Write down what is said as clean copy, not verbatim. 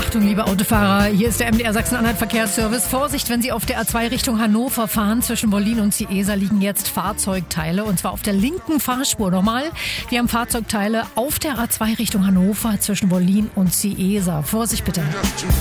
Achtung, liebe Autofahrer, hier ist der MDR Sachsen-Anhalt Verkehrsservice. Vorsicht, wenn Sie auf der A2 Richtung Hannover fahren. Zwischen Wollin und Ciesa liegen jetzt Fahrzeugteile, und zwar auf der linken Fahrspur. Nochmal, wir haben Fahrzeugteile auf der A2 Richtung Hannover zwischen Wollin und Ciesa. Vorsicht bitte.